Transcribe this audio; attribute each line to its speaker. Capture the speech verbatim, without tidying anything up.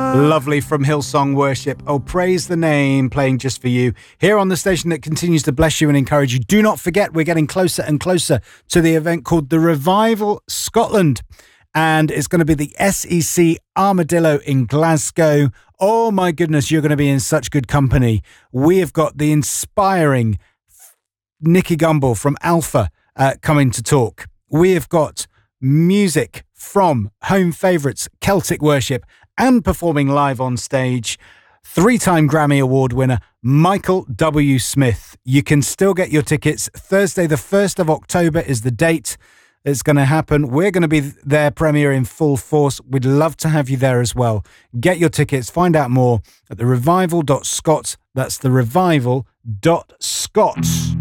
Speaker 1: Lovely from Hillsong Worship. Oh, praise the name, playing just for you. Here on the station that continues to bless you and encourage you. Do not forget, we're getting closer and closer to the event called The Revival Scotland. And it's going to be the S E C Armadillo in Glasgow. Oh my goodness, you're going to be in such good company. We have got the inspiring Nicky Gumbel from Alpha uh, coming to talk. We have got music from home favourites Celtic Worship and performing live on stage, three-time Grammy Award winner Michael W. Smith. You can still get your tickets. Thursday the first of October is the date it's going to happen. We're going to be there premiere in full force. We'd love to have you there as well. Get your tickets. Find out more at the revival dot scot. That's the revival dot scot.